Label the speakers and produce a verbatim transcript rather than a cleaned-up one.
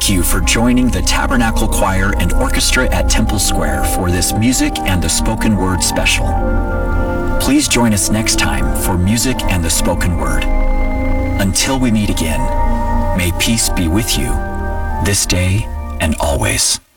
Speaker 1: thank you for joining the Tabernacle Choir and Orchestra at Temple Square for this music and the spoken word special. Please join us next time for music and the spoken word. Until we meet again, may peace be with you this day and always.